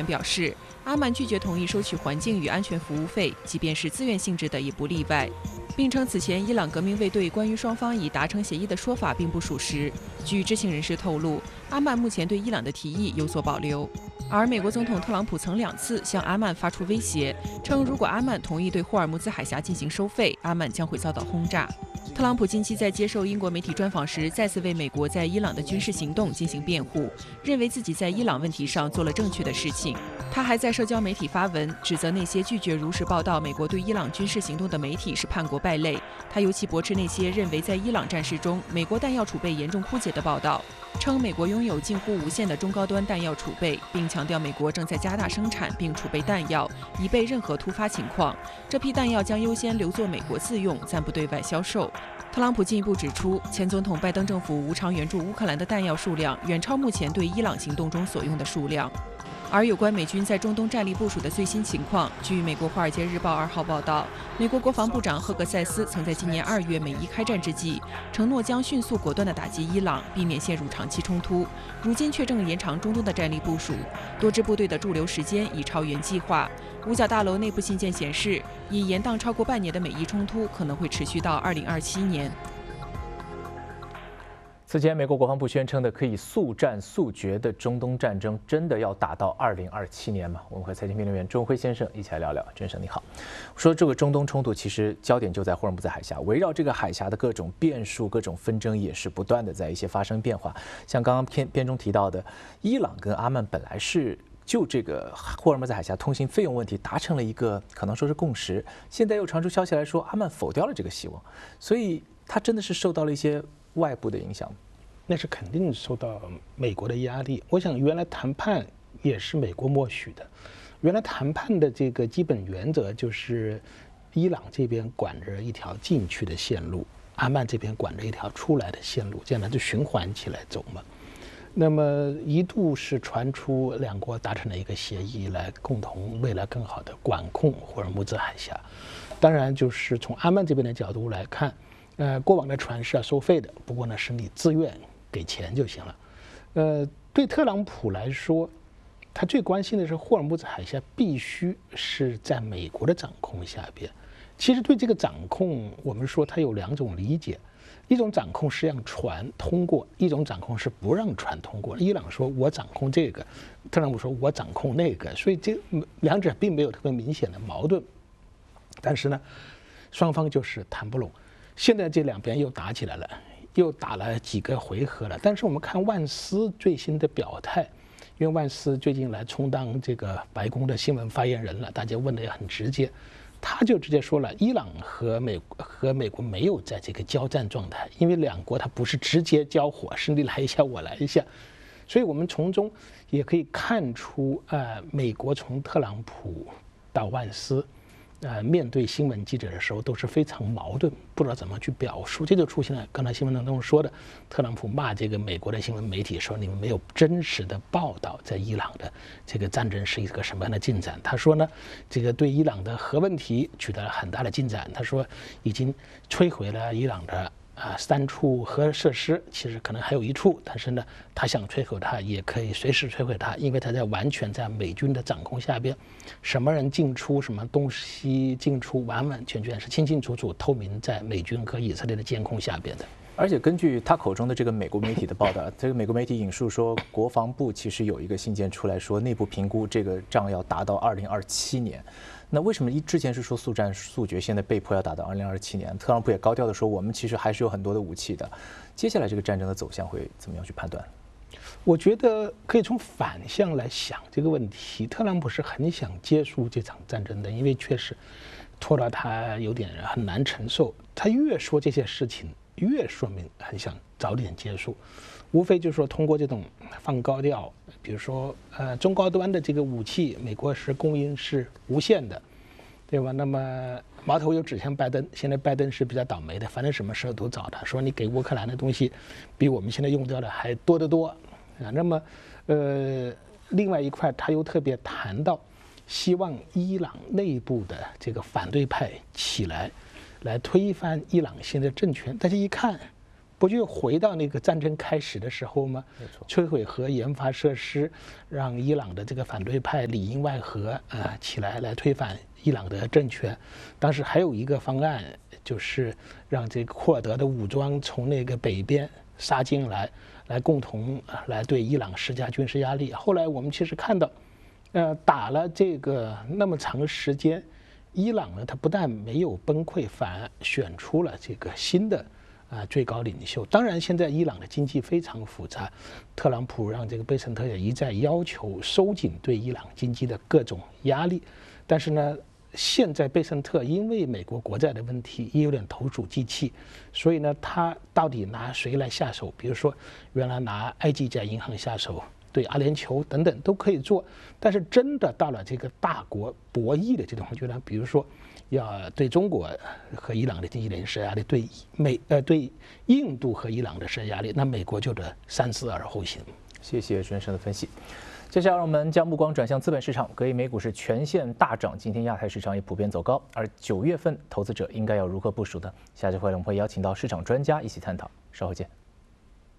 表示，阿曼拒绝同意收取环境与安全服务费，即便是自愿性质的也不例外，并称此前伊朗革命卫队关于双方已达成协议的说法并不属实。据知情人士透露，阿曼目前对伊朗的提议有所保留。而美国总统特朗普曾2次向阿曼发出威胁，称如果阿曼同意对霍尔木兹海峡进行收费，阿曼将会遭到轰炸。特朗普近期在接受英国媒体专访时，再次为美国在伊朗的军事行动进行辩护，认为自己在伊朗问题上做了正确的事情。他还在社交媒体发文，指责那些拒绝如实报道美国对伊朗军事行动的媒体是叛国败类。他尤其驳斥那些认为在伊朗战事中美国弹药储备严重枯竭的报道，称美国拥有近乎无限的中高端弹药储备，并强调美国正在加大生产并储备弹药，以备任何突发情况。这批弹药将优先留作美国自用，暂不对外销售。特朗普进一步指出，前总统拜登政府无偿援助乌克兰的弹药数量远超目前对伊朗行动中所用的数量。而有关美军在中东战力部署的最新情况，据美国《华尔街日报》2号报道，美国国防部长赫格塞斯曾在今年2月美伊开战之际，承诺将迅速果断地打击伊朗，避免陷入长期冲突。如今却正延长中东的战力部署，多支部队的驻留时间已超原计划。五角大楼内部信件显示，已延宕超过半年的美伊冲突可能会持续到2027年。 此前，美国国防部宣称的可以速战速决的中东战争，真的要打到2027年吗？我们和财经评论员钟辉先生一起来聊聊。先生你好，说这个中东冲突其实焦点就在霍尔木兹海峡，围绕这个海峡的各种变数、各种纷争也是不断的在一些发生变化。像刚刚片中提到的，伊朗跟阿曼本来是就这个霍尔木兹海峡通行费用问题达成了一个可能说是共识，现在又传出消息来说阿曼否掉了这个希望，所以他真的是受到了一些外部的影响。 那是肯定受到美国的压力。我想原来谈判也是美国默许的，原来谈判的这个基本原则就是伊朗这边管着一条进去的线路，阿曼这边管着一条出来的线路，这样它就循环起来走嘛。那么一度是传出两国达成了一个协议，来共同未来更好的管控霍尔木兹海峡。当然就是从阿曼这边的角度来看，过往的船是要收费的，不过呢是你自愿给钱就行了。对特朗普来说，他最关心的是霍尔木兹海峡必须是在美国的掌控下边。其实对这个掌控，我们说它有2种理解，一种掌控是让船通过，一种掌控是不让船通过。伊朗说我掌控这个，特朗普说我掌控那个，所以这2者并没有特别明显的矛盾。但是呢，双方就是谈不拢。现在这2边又打起来了，又打了几个回合了。但是我们看万斯最新的表态，因为万斯最近来充当这个白宫的新闻发言人了，大家问的也很直接，他就直接说了，伊朗和美国没有在这个交战状态，因为2国它不是直接交火，是你来一下我来一下。所以我们从中也可以看出，美国从特朗普到万斯，面对新闻记者的时候都是非常矛盾，不知道怎么去表述，这就出现了刚才新闻当中说的，特朗普骂这个美国的新闻媒体说你们没有真实的报道在伊朗的这个战争是一个什么样的进展。他说呢，这个对伊朗的核问题取得了很大的进展，他说已经摧毁了伊朗的3处核设施，其实可能还有1处，但是呢，他想摧毁它也可以随时摧毁它，因为他完全在美军的掌控下边，什么人进出，什么东西进出，完完全全是清清楚楚、透明，在美军和以色列的监控下边的。 而且根据他口中的这个美国媒体的报道，这个美国媒体引述说，国防部其实有一个信件出来说，内部评估这个仗要打到2027年。那为什么之前是说速战速决，现在被迫要打到2027年？特朗普也高调的说，我们其实还是有很多的武器的。接下来这个战争的走向会怎么样去判断？ 我觉得可以从反向来想这个问题。特朗普是很想结束这场战争的，因为确实拖到他有点很难承受。他越说这些事情，越说明很想早点结束。无非就是说通过这种放高调，比如说中高端的这个武器，美国是供应是无限的，对吧？那么矛头又指向拜登，现在拜登是比较倒霉的，反正什么时候都找他，说你给乌克兰的东西比我们现在用掉的还多得多啊。那么另外一块他又特别谈到，希望伊朗内部的这个反对派起来，来推翻伊朗现在政权。大家一看， 不就回到那个战争开始的时候吗？ 没错， 摧毁核研发设施，让伊朗的这个反对派里应外合起来推翻伊朗的政权。当时还有一个方案，就是让这个库尔德的武装从那个北边杀进来，共同来对伊朗施加军事压力。后来我们其实看到，打了这个那么长时间，伊朗呢，它不但没有崩溃，反而选出了这个新的最高领袖。当然，现在伊朗的经济非常复杂，特朗普让这个贝森特也一再要求收紧对伊朗经济的各种压力。但是呢，现在贝森特因为美国国债的问题也有点投鼠忌器，所以呢，他到底拿谁来下手？比如说，原来拿埃及这家银行下手，对阿联酋等等都可以做，但是真的到了这个大国博弈的这种阶段，比如说要对中国和伊朗的经济联系施加压力，对印度和伊朗的施加压力，那美国就得三思而后行。 谢谢朱先生的分析。接下来，让我们将目光转向资本市场。隔夜美股是全线大涨，今天亚太市场也普遍走高。而9月份投资者应该要如何部署呢？下期回来我们会邀请到市场专家一起探讨。稍后见。